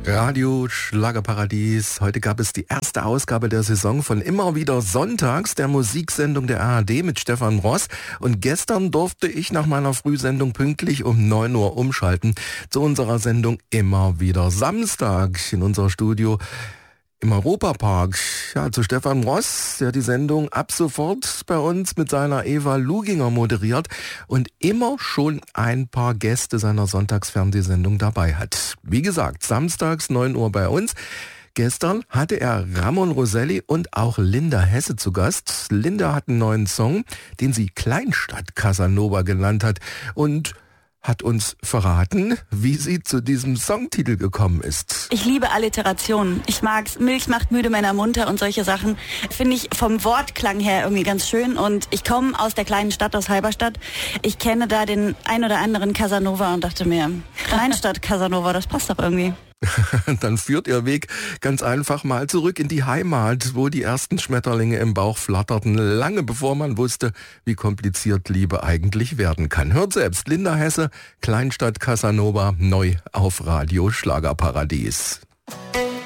Radio Schlagerparadies. Heute gab es die erste Ausgabe der Saison von Immer wieder Sonntags, der Musiksendung der ARD mit Stefan Ross. Und gestern durfte ich nach meiner Frühsendung pünktlich um 9 Uhr umschalten zu unserer Sendung Immer wieder Samstag in unser Studio im Europapark. Ja, zu Stefan Ross, der die Sendung ab sofort bei uns mit seiner Eva Luginger moderiert und immer schon ein paar Gäste seiner Sonntagsfernsehsendung dabei hat. Wie gesagt, samstags 9 Uhr bei uns. Gestern hatte er Ramon Roselli und auch Linda Hesse zu Gast. Linda hat einen neuen Song, den sie Kleinstadt Casanova genannt hat und hat uns verraten, wie sie zu diesem Songtitel gekommen ist. Ich liebe Alliterationen. Ich mag's. Milch macht müde, Männer munter und solche Sachen. Finde ich vom Wortklang her irgendwie ganz schön. Und ich komme aus der kleinen Stadt, aus Halberstadt. Ich kenne da den ein oder anderen Casanova und dachte mir, Kleinstadt Casanova, das passt doch irgendwie. Dann führt ihr Weg ganz einfach mal zurück in die Heimat, wo die ersten Schmetterlinge im Bauch flatterten, lange bevor man wusste, wie kompliziert Liebe eigentlich werden kann. Hört selbst Linda Hesse, Kleinstadt Casanova, neu auf Radio Schlagerparadies.